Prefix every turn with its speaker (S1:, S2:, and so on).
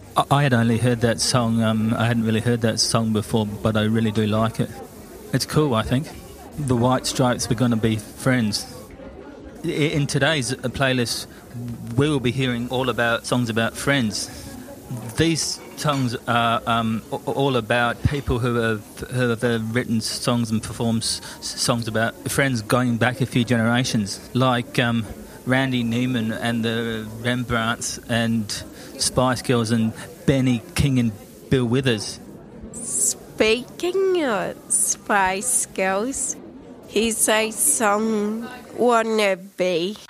S1: I had only heard that song. I hadn't really heard that song before, but I really do like it. It's cool, I think. The White Stripes were going to be friends. In today's playlist, we will be hearing all about songs about friends. These songs are all about people who have written songs and performed songs about friends going back a few generations, like Randy Newman and the Rembrandts and Spice Girls and Benny King and Bill Withers.
S2: Speaking of Spice Girls, here's a song, Wanna Be.